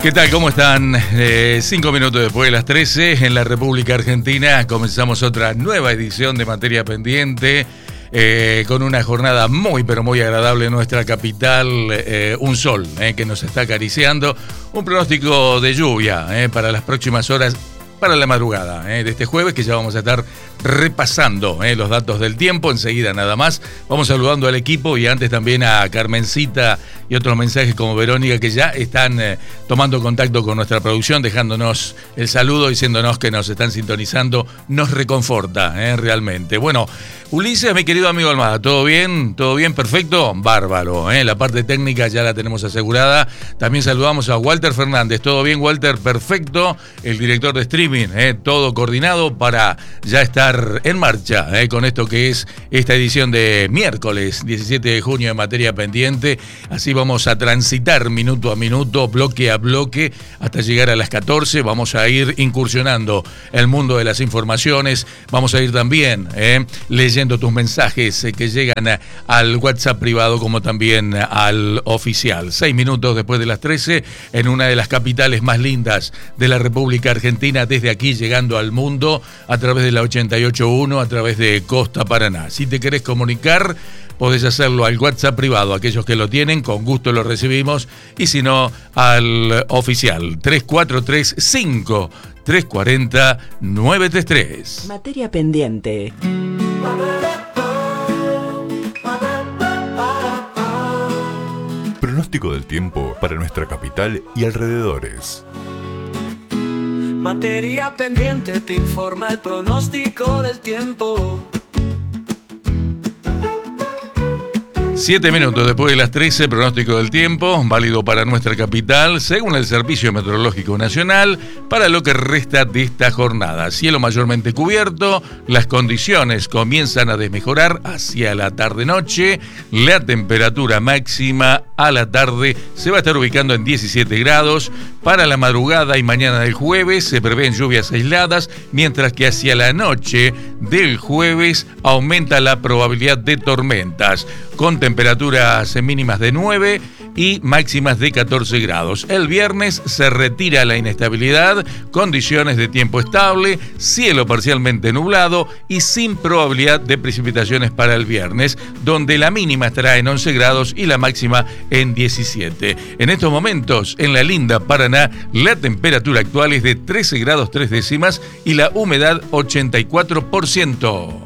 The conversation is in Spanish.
¿Qué tal? ¿Cómo están? 5 minutos después de las 13 en la República Argentina comenzamos otra nueva edición de Materia Pendiente con una jornada muy pero muy agradable en nuestra capital, un sol que nos está acariciando, un pronóstico de lluvia para las próximas horas, para la madrugada de este jueves, que ya vamos a estar repasando los datos del tiempo. Enseguida nada más vamos saludando al equipo y antes también a Carmencita y otros mensajes como Verónica que ya están tomando contacto con nuestra producción, dejándonos el saludo, diciéndonos que nos están sintonizando. Nos reconforta realmente. Bueno, Ulises, mi querido amigo Almada, ¿todo bien? ¿Todo bien? ¿Perfecto? Bárbaro, la parte técnica ya la tenemos asegurada. También saludamos a Walter Fernández. ¿Todo bien, Walter? Perfecto. El director de streaming, todo coordinado para ya estar en marcha con esto que es esta edición de miércoles 17 de junio de Materia Pendiente. Así vamos a transitar minuto a minuto, bloque a bloque, hasta llegar a las 14. Vamos a ir incursionando el mundo de las informaciones. Vamos a ir también leyendo tus mensajes que llegan al WhatsApp privado como también al oficial. 6 minutos después de las 13 en una de las capitales más lindas de la República Argentina, desde aquí llegando al mundo a través de la 88.1, a través de Costa Paraná. Si te querés comunicar, podés hacerlo al WhatsApp privado. Aquellos que lo tienen, con gusto lo recibimos. Y si no, al oficial 3435 340 933. Materia Pendiente. Pronóstico del tiempo para nuestra capital y alrededores. Materia Pendiente te informa el pronóstico del tiempo. 7 minutos después de las 13, pronóstico del tiempo, válido para nuestra capital, según el Servicio Meteorológico Nacional, para lo que resta de esta jornada. Cielo mayormente cubierto, las condiciones comienzan a desmejorar hacia la tarde-noche, la temperatura máxima a la tarde se va a estar ubicando en 17 grados, para la madrugada y mañana del jueves se prevén lluvias aisladas, mientras que hacia la noche del jueves aumenta la probabilidad de tormentas, con temperaturas mínimas de 9 y máximas de 14 grados. El viernes se retira la inestabilidad, condiciones de tiempo estable, cielo parcialmente nublado y sin probabilidad de precipitaciones para el viernes, donde la mínima estará en 11 grados y la máxima en 17. En estos momentos, en la linda Paraná, la temperatura actual es de 13 grados 3 décimas y la humedad 84%.